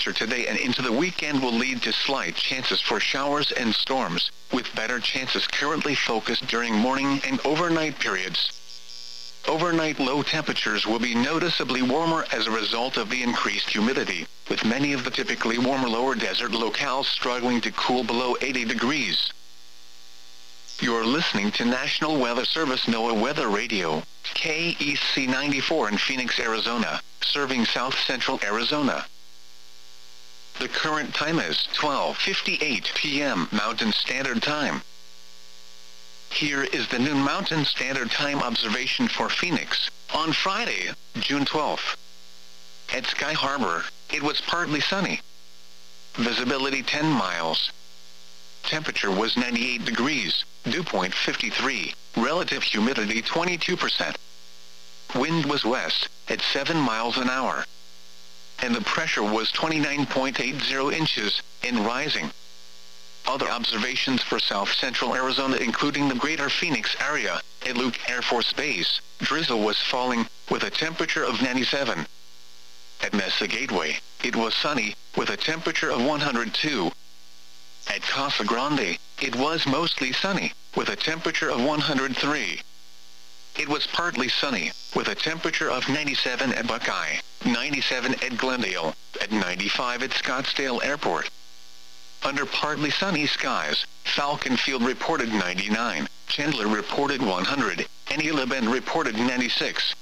moisture today and into the weekend will lead to slight chances for showers and storms, with better chances currently focused during morning and overnight periods. Overnight low temperatures will be noticeably warmer as a result of the increased humidity, with many of the typically warmer lower desert locales struggling to cool below 80 degrees. You're listening to National Weather Service NOAA Weather Radio, KEC 94 in Phoenix, Arizona, serving south-central Arizona. The current time is 12:58 p.m. Mountain Standard Time. Here is the noon Mountain Standard Time observation for Phoenix, on Friday, June 12th. At Sky Harbor, it was partly sunny. Visibility 10 miles. Temperature was 98 degrees, dew point 53, relative humidity 22%. Wind was west, at 7 miles an hour. And the pressure was 29.80 inches, and rising. Other observations for south-central Arizona including the greater Phoenix area, at Luke Air Force Base, drizzle was falling, with a temperature of 97. At Mesa Gateway, it was sunny, with a temperature of 102. At Casa Grande, it was mostly sunny, with a temperature of 103. It was partly sunny, with a temperature of 97 at Buckeye, 97 at Glendale, at 95 at Scottsdale Airport. Under partly sunny skies, Falcon Field reported 99, Chandler reported 100, and Isla Bend reported 96.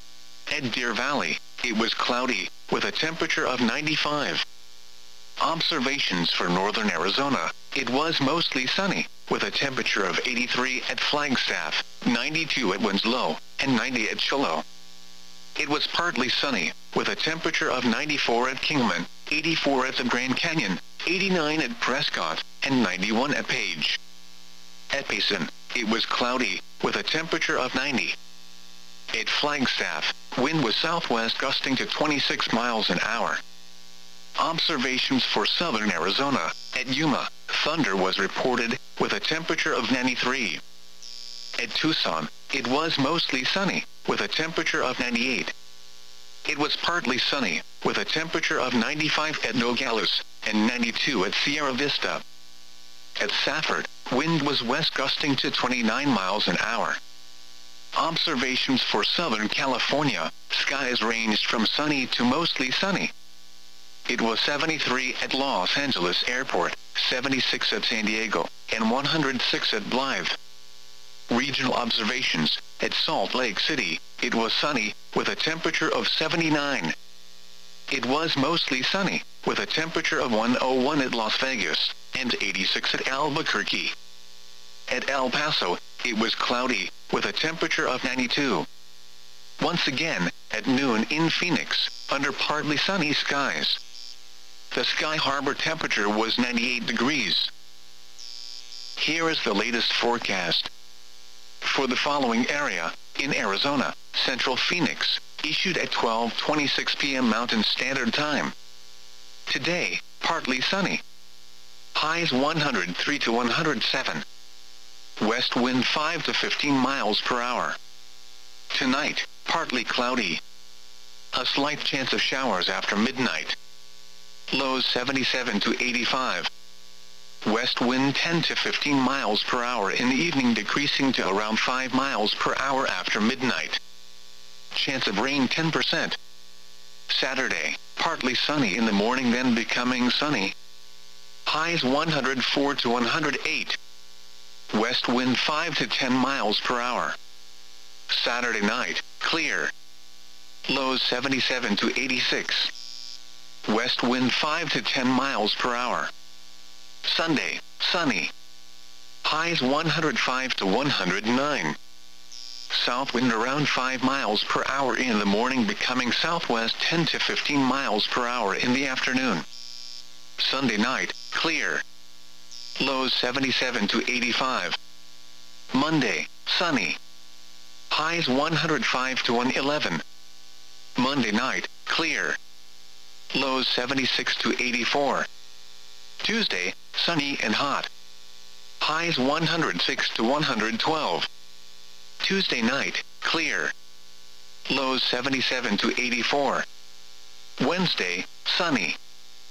At Deer Valley, it was cloudy, with a temperature of 95. Observations for northern Arizona, it was mostly sunny, with a temperature of 83 at Flagstaff, 92 at Winslow, and 90 at Shiloh. It was partly sunny, with a temperature of 94 at Kingman, 84 at the Grand Canyon, 89 at Prescott, and 91 at Page. At Payson, it was cloudy, with a temperature of 90. At Flagstaff, wind was southwest gusting to 26 miles an hour. Observations for southern Arizona, at Yuma, thunder was reported, with a temperature of 93. At Tucson, it was mostly sunny, with a temperature of 98. It was partly sunny, with a temperature of 95 at Nogales, and 92 at Sierra Vista. At Safford, wind was west gusting to 29 miles an hour. Observations for Southern California, skies ranged from sunny to mostly sunny. It was 73 at Los Angeles Airport, 76 at San Diego, and 106 at Blythe. Regional observations, at Salt Lake City, it was sunny, with a temperature of 79. It was mostly sunny, with a temperature of 101 at Las Vegas, and 86 at Albuquerque. At El Paso, it was cloudy, with a temperature of 92. Once again, at noon in Phoenix, under partly sunny skies. The Sky Harbor temperature was 98 degrees. Here is the latest forecast. For the following area, in Arizona, Central Phoenix, issued at 12:26 p.m. Mountain Standard Time. Today, partly sunny. Highs 103 to 107. West wind 5 to 15 miles per hour. Tonight, partly cloudy. A slight chance of showers after midnight. Lows 77 to 85. West wind 10 to 15 miles per hour in the evening, decreasing to around 5 miles per hour after midnight. Chance of rain 10%. Saturday, partly sunny in the morning then becoming sunny. Highs 104 to 108. West wind 5 to 10 miles per hour. Saturday night, clear. Lows 77 to 86. West wind 5 to 10 miles per hour. Sunday, sunny. Highs 105 to 109. South wind around 5 miles per hour in the morning, becoming southwest 10 to 15 miles per hour in the afternoon. Sunday night, clear. Lows 77 to 85. Monday, sunny. Highs 105 to 111. Monday night, clear. Lows 76 to 84. Tuesday, sunny and hot. Highs 106 to 112. Tuesday night, clear. Lows 77 to 84. Wednesday, sunny.